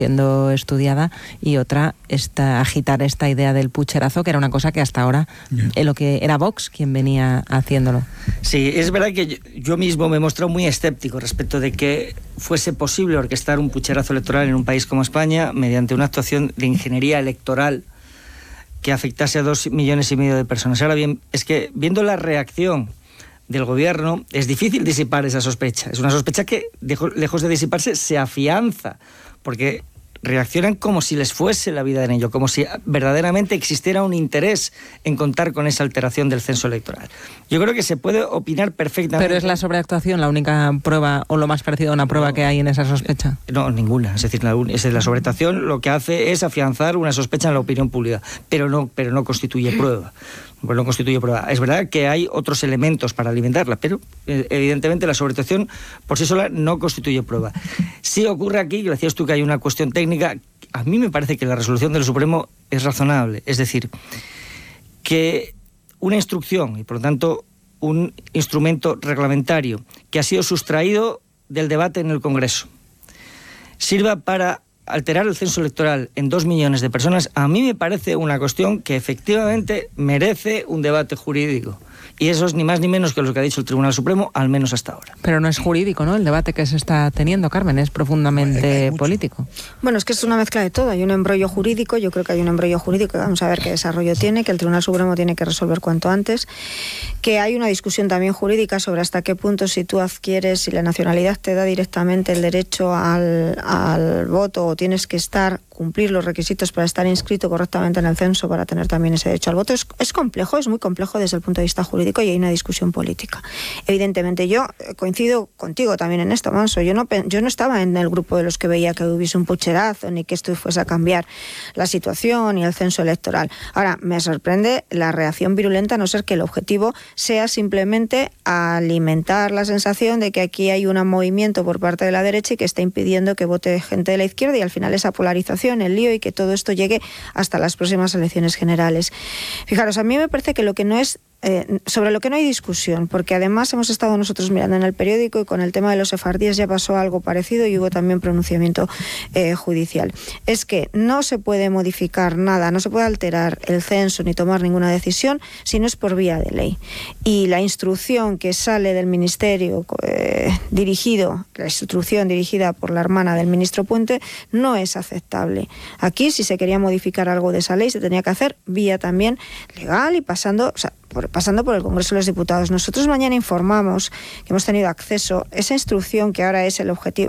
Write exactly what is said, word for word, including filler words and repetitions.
siendo estudiada, y otra esta, agitar esta idea del pucherazo, que era una cosa que hasta ahora eh, lo que era Vox quien venía haciéndolo. Sí, es verdad que yo, yo mismo me he mostrado muy escéptico respecto de que fuese posible orquestar un pucherazo electoral en un país como España mediante una actuación de ingeniería electoral que afectase a dos millones y medio de personas. Ahora bien, es que viendo la reacción del gobierno es difícil disipar esa sospecha. Es una sospecha que, lejos de disiparse, se afianza, porque reaccionan como si les fuese la vida en ello, como si verdaderamente existiera un interés en contar con esa alteración del censo electoral. Yo creo que se puede opinar perfectamente. ¿Pero es la sobreactuación la única prueba o lo más parecido a una prueba no, que hay en esa sospecha? No, ninguna. Es decir, la, es la sobreactuación lo que hace es afianzar una sospecha en la opinión pública, pero no, pero no constituye prueba. Pues no constituye prueba. Es verdad que hay otros elementos para alimentarla, pero eh, evidentemente la sobreactuación por sí sola no constituye prueba. Sí ocurre aquí, decías tú que hay una cuestión técnica, a mí me parece que la resolución del Supremo es razonable, es decir, que una instrucción y por lo tanto un instrumento reglamentario que ha sido sustraído del debate en el Congreso sirva para alterar el censo electoral en dos millones de personas, a mí me parece una cuestión que efectivamente merece un debate jurídico. Y eso es ni más ni menos que lo que ha dicho el Tribunal Supremo, al menos hasta ahora. Pero no es jurídico, ¿no? El debate que se está teniendo, Carmen, es profundamente bueno, político. Bueno, es que es una mezcla de todo. Hay un embrollo jurídico, yo creo que hay un embrollo jurídico, vamos a ver qué desarrollo tiene, que el Tribunal Supremo tiene que resolver cuanto antes, que hay una discusión también jurídica sobre hasta qué punto si tú adquieres, si la nacionalidad te da directamente el derecho al, al voto o tienes que estar, cumplir los requisitos para estar inscrito correctamente en el censo para tener también ese derecho al voto. Es, es complejo, es muy complejo desde el punto de vista jurídico y hay una discusión política. Evidentemente yo coincido contigo también en esto, Manso. Yo no, yo no estaba en el grupo de los que veía que hubiese un pucherazo ni que esto fuese a cambiar la situación y el censo electoral. Ahora, me sorprende la reacción virulenta, a no ser que el objetivo sea simplemente alimentar la sensación de que aquí hay un movimiento por parte de la derecha y que está impidiendo que vote gente de la izquierda y al final esa polarización, el lío y que todo esto llegue hasta las próximas elecciones generales. Fijaros, a mí me parece que lo que no es Eh, sobre lo que no hay discusión, porque además hemos estado nosotros mirando en el periódico y con el tema de los sefardíes ya pasó algo parecido y hubo también pronunciamiento eh, judicial. Es que no se puede modificar nada, no se puede alterar el censo ni tomar ninguna decisión si no es por vía de ley. Y la instrucción que sale del ministerio eh, dirigido, la instrucción dirigida por la hermana del ministro Puente no es aceptable. Aquí, si se quería modificar algo de esa ley, se tenía que hacer vía también legal y pasando, o sea, Por, pasando por el Congreso de los Diputados. Nosotros mañana informamos que hemos tenido acceso a esa instrucción que ahora es el objetivo